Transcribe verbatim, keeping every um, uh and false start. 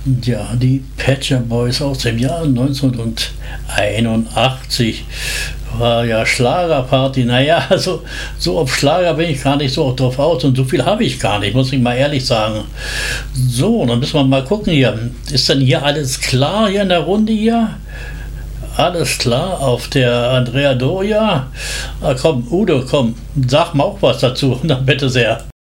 Ja, die Pet Shop Boys aus dem Jahr neunzehnhunderteinundachtzig war ja Schlagerparty. Naja, also so auf Schlager bin ich gar nicht so drauf aus und so viel habe ich gar nicht, muss ich mal ehrlich sagen. So, dann müssen wir mal gucken hier. Ist denn hier alles klar hier in der Runde hier? Alles klar auf der Andrea Doria? Ah, komm, Udo, komm, sag mal auch was dazu, na bitte sehr.